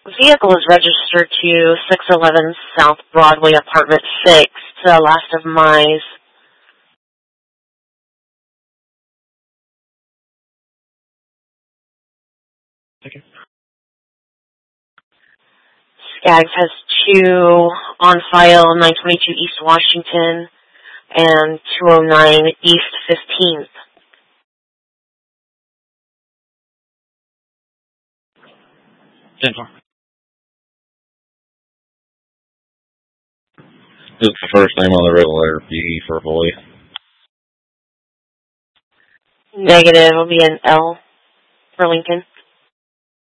Vehicle is registered to 611 South Broadway, Apartment 6, last of Mize. Okay. Skaggs has 2 on file, 922 East Washington and 209 East 15th. Denver. Is the first name on the red letter B for boy? Negative will be an L for Lincoln.